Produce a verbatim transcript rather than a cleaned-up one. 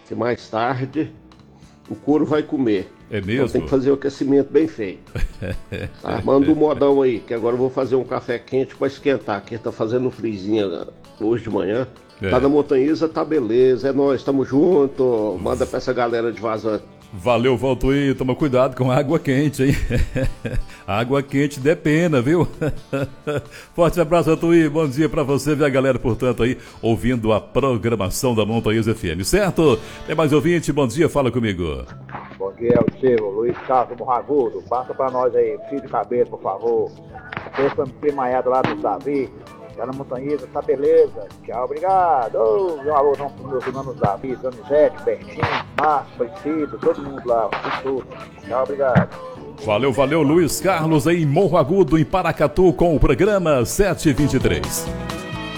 que mais tarde o couro vai comer. É mesmo? Então tem que fazer o aquecimento bem feito. Tá? Manda um modão aí, que agora eu vou fazer um café quente para esquentar. Aqui tá fazendo um frizinho hoje de manhã. É. Tá na Montanhisa, tá beleza. É nóis, tamo junto. Manda pra essa galera de Vazante. Valeu, Valtuí. Toma cuidado com a água quente, hein? Água quente dê pena, viu? Forte abraço, Valtuí. Bom dia pra você, viu, a galera, portanto, aí, ouvindo a programação da Montanhisa F M, certo? Tem mais ouvinte? Bom dia, fala comigo. Bom dia, é o seu Luiz Carlos Morragudo. Passa pra nós aí, fio de cabelo, por favor. Pensa no primaiado lá do Davi. Lá na Montanhisa, tá beleza? Tchau, obrigado. Oh, um alô para meus irmãos Davi, Donizete, Bertinho, Márcio, Priscila, todo mundo lá, tudo. Tchau, obrigado. Valeu, valeu, Luiz Carlos aí em Morro Agudo, em Paracatu, com o programa sete e vinte e três.